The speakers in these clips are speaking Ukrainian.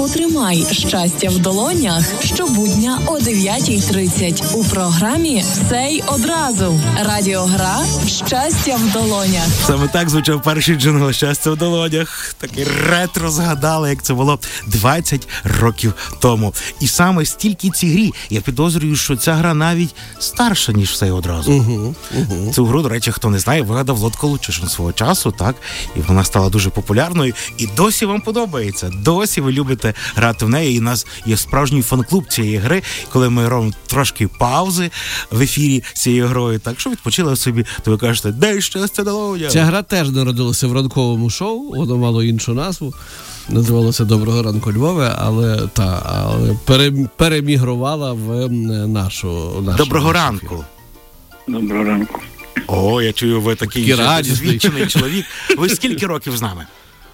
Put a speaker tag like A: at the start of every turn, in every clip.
A: Потримай щастя в долонях щобудня о 9:30 у програмі «Сей одразу». Радіогра «Щастя в долонях».
B: Саме так звучав перший джингл «Щастя в долонях». Такий ретро згадали, як це було 20 років тому. І саме стільки цій грі, я підозрюю, що ця гра навіть старша, ніж «Все одразу». Цю гру, до речі, хто не знає, вигадав Лодко Лучишин свого часу, так? І вона стала дуже популярною. І досі вам подобається. Досі ви любите грати в неї. І у нас є справжній фан-клуб цієї гри, коли ми робимо трошки паузи в ефірі з цією грою. Так що відпочили собі, то ви кажете, де щастя долоня?
C: Ця гра теж народилася в ранковому шоу, воно мало іншу назву. Називалося «Доброго ранку, Львове», але перемігрувала в нашу
B: Доброго ранку.
D: Доброго ранку.
B: О, я чую, ви такий досвідчений чоловік. Ви скільки років з нами?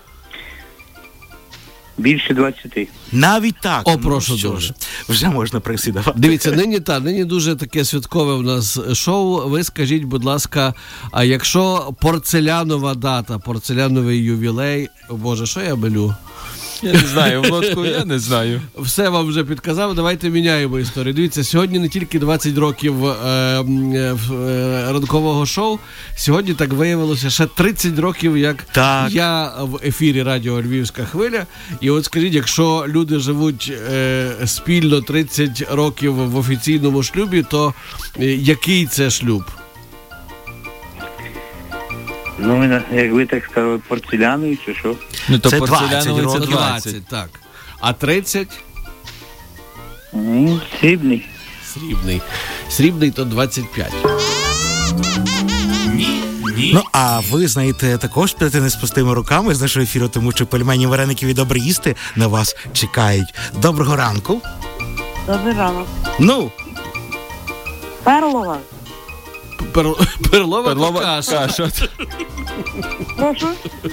D: Більше 20.
B: Навіть так.
C: О, прошу дуже.
B: Вже можна присідати.
C: Дивіться, нині дуже таке святкове в нас шоу. Ви скажіть, будь ласка, а якщо порцелянова дата, порцеляновий ювілей, боже, що я милю?
E: Я не знаю, Володку, я не знаю.
C: Все вам вже підказав, давайте міняємо історію. Дивіться, сьогодні не тільки 20 років ранкового шоу, сьогодні так виявилося ще 30 років, як я в ефірі радіо «Львівська хвиля». І от скажіть, якщо люди живуть спільно 30 років в офіційному шлюбі, то який це шлюб?
D: Ну, як ви так сказали, порцеляновий чи що?
E: Ну, то
B: це
E: порцеляновий
B: 20
E: це 20.
C: Так. А 30?
D: Срібний.
C: Срібний то 25.
B: Ну, а ви, знаєте, також підете не з пустими руками з нашого ефіру, тому що пельмені, вареники і добре їсти на вас чекають. Доброго ранку.
F: Добрий ранок.
B: Ну.
F: Перлова.
C: Перлова каша.
F: Прошу?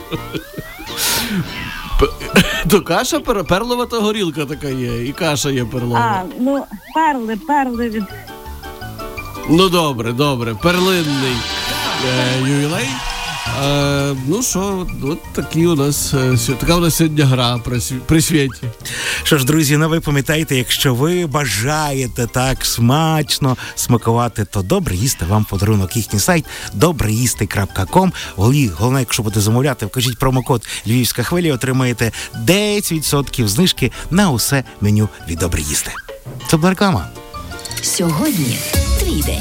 C: То каша, перлова та горілка така є, і каша є перлова.
F: Ну, перли від...
C: Ну, добре, перлинний ювілей. Ну що, от такі така у нас сьогодні гра при світі.
B: Що ж, друзі, ви пам'ятаєте, якщо ви бажаєте так смачно смакувати, то добре їсти вам подарунок. Їхній сайт добреїсти.com. Головне, якщо будете замовляти, вкажіть промокод «Львівська хвиля», отримаєте 10% знижки на усе меню від «Добре їсти». Це була реклама.
A: Сьогодні твій день.